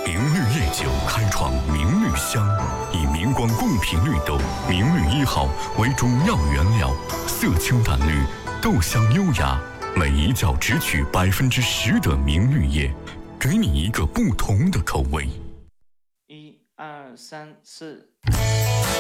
明绿夜酒开创明绿香，以明光贡品绿豆明绿1号为主要原料，色清淡绿，豆香优雅，每一窖只取10%的明绿叶，给你一个不同的口味。 1、2、3、4。